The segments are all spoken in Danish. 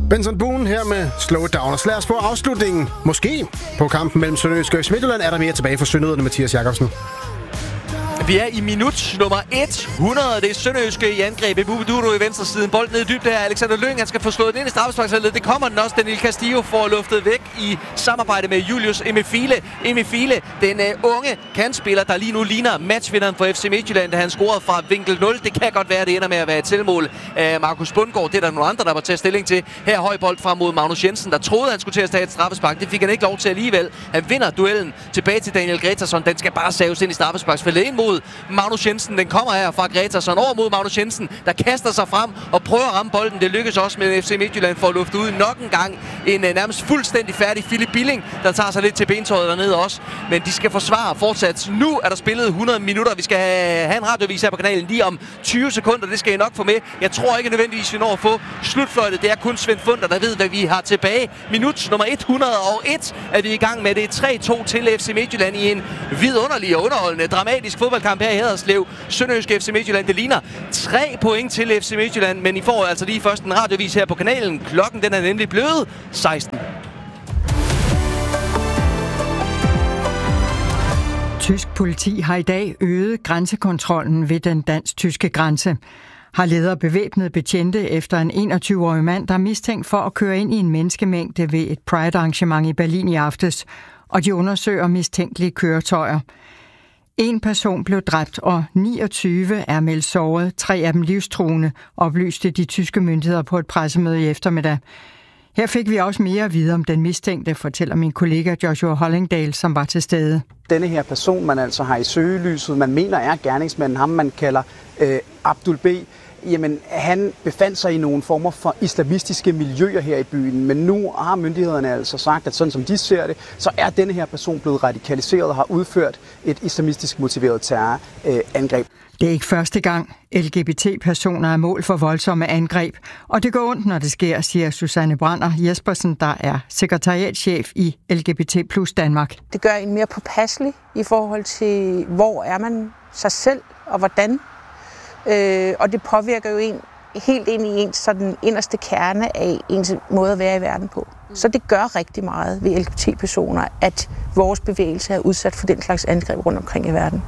Benson Boone her med Slow It Down. Og lad os få afslutningen, måske, på kampen mellem Sønderjyske og FC Midtjylland. Er der mere tilbage for Sønderjyderne, Mathias Jakobsen? Vi er i minut nummer 100. Det er Sønderjyske i angreb. Bubududu i venstre siden. Bolden ned i dybde her. Alexander Lyng, han skal få slået den ind i straffesparksfeltet. Det kommer den også. Daniel Castillo får luftet væk i samarbejde med Julius Emefile. Emefile, den unge kantspiller, der lige nu ligner matchvinderen for FC Midtjylland, da han scorede fra vinkel 0. Det kan godt være, det ender med at være et tilmål af Markus Bundgaard. Det er der nogle andre, der må tage stilling til. Her høj bold frem mod Magnus Jensen, der troede, han skulle til at tage et straffespark. Det fik han ikke lov til alligevel. Han vinder duellen tilbage til Daniel Gretarsson. Den skal bare saves ind i straffesparksfeltet ind mod Magnus Jensen. Den kommer her fra Gretarsson over mod Magnus Jensen, der kaster sig frem og prøver at ramme bolden. Det lykkes også med FC Midtjylland for at lufte ud nok en gang. En nærmest fuldstændig færdig Philip Billing, der tager sig lidt til bentøjet dernede også. Men de skal forsvare fortsat. Nu er der spillet 100 minutter. Vi skal have en radiovis her på kanalen lige om 20 sekunder. Det skal I nok få med. Jeg tror ikke nødvendigvis, vi når at få slutfløjtet. Det er kun Svend Funder, der ved, hvad vi har tilbage. Minut nummer 101 er vi i gang med. Det er 3-2 til FC Midtjylland i en vidunderlig og underholdende, dramatisk fodboldkamp her i Haderslev. Sønderjyske FC Midtjylland, det ligner 3 point til FC Midtjylland, men I får altså lige først en radiovis her på kanalen. Klokken den er nemlig blevet 16. Tysk politi har i dag øget grænsekontrollen ved den dansk-tyske grænse. Har leder bevæbnede betjente efter en 21-årig mand, der er mistænkt for at køre ind i en menneskemængde ved et Pride-arrangement i Berlin i aftes, og de undersøger mistænkelige køretøjer. En person blev dræbt, og 29 er meldt såret, 3 af dem livstruende, oplyste de tyske myndigheder på et pressemøde i eftermiddag. Her fik vi også mere at vide om den mistænkte, fortæller min kollega Joshua Hollingdale, som var til stede. Denne her person, man altså har i søgelyset, man mener er gerningsmanden, ham man kalder Abdul B., jamen, han befandt sig i nogle former for islamistiske miljøer her i byen, men nu har myndighederne altså sagt, at sådan som de ser det, så er denne her person blevet radikaliseret og har udført et islamistisk motiveret terrorangreb. Det er ikke første gang. LGBT-personer er mål for voldsomme angreb, og det går ondt, når det sker, siger Susanne Brander Jespersen, der er sekretariatschef i LGBT Plus Danmark. Det gør en mere påpasselig i forhold til, hvor er man sig selv og hvordan. Og det påvirker jo en helt ind i ens sådan inderste kerne af ens måde at være i verden på. Så det gør rigtig meget ved LGBT-personer, at vores bevægelse er udsat for den slags angreb rundt omkring i verden.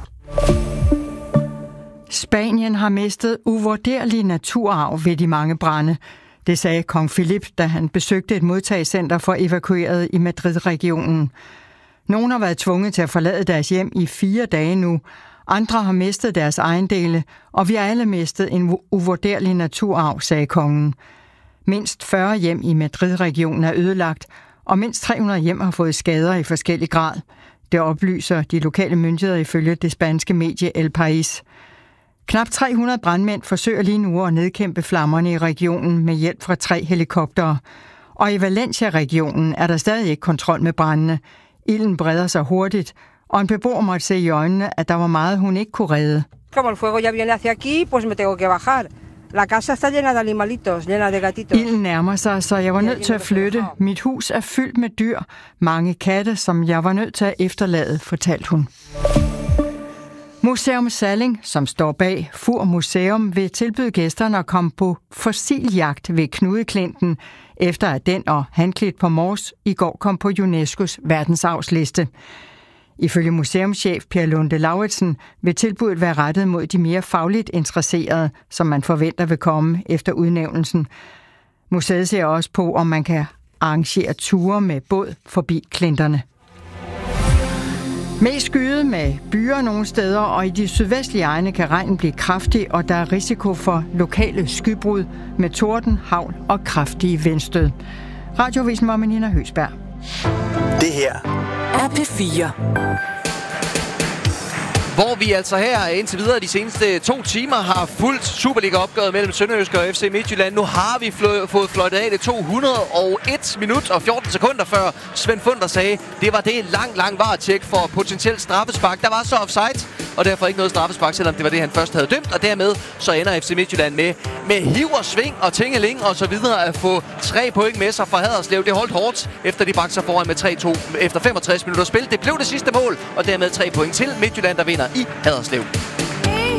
Spanien har mistet uvurderlig naturarv ved de mange brande. Det sagde kong Philip, da han besøgte et modtagecenter for evakuerede i Madrid-regionen. Nogle har været tvunget til at forlade deres hjem i 4 dage nu. Andre har mistet deres ejendele, og vi har alle mistet en uvurderlig naturarv, sagde kongen. Mindst 40 hjem i Madrid-regionen er ødelagt, og mindst 300 hjem har fået skader i forskellig grad. Det oplyser de lokale myndigheder ifølge det spanske medie El País. Knap 300 brandmænd forsøger lige nu at nedkæmpe flammerne i regionen med hjælp fra 3 helikoptere. Og i Valencia-regionen er der stadig ikke kontrol med brændene. Ilden breder sig hurtigt, og en beboer måtte se i øjnene, at der var meget, hun ikke kunne redde. Como el fuego ya viene hacia aquí, pues me tengo que bajar. La casa está llena de animalitos, llena de gatitos. Ilden nærmer sig, så jeg var nødt til at flytte. Mit hus er fyldt med dyr. Mange katte, som jeg var nødt til at efterlade, fortalte hun. Museum Salling, som står bag Fur Museum, vil tilbyde gæsterne at komme på fossiljagt ved Knudeklinten, efter at den og Hanklit på Mors i går kom på UNESCO's verdensarvsliste. Ifølge museumschef Per Lunde Lauritsen vil tilbuddet være rettet mod de mere fagligt interesserede, som man forventer vil komme efter udnævnelsen. Museet ser også på, om man kan arrangere ture med båd forbi klinterne. Mest skyet med byer nogle steder, og i de sydvestlige egne kan regnen blive kraftig, og der er risiko for lokale skybrud med torden, hagl og kraftige vindstød. Radiovisen var Nina Høsberg. Det her er P4. Hvor vi altså her indtil videre de seneste 2 timer har fulgt Superliga-opgøret mellem Sønderjyske og FC Midtjylland. Nu har vi fået fløjtet af det 201 minut og 14 sekunder før Svend Funder sagde, det var det lang varetjek for potentielt straffespark. Der var så offside, og derfor ikke noget straffespark, selvom det var det, han først havde dømt. Og dermed så ender FC Midtjylland med hiv og sving og tingeling og så videre at få 3 point med sig fra Haderslev. Det holdt hårdt, efter de bragte sig foran med 3-2 efter 65 minutter spil. Det blev det sidste mål, og dermed 3 point til Midtjylland, der vinder i Haderslev.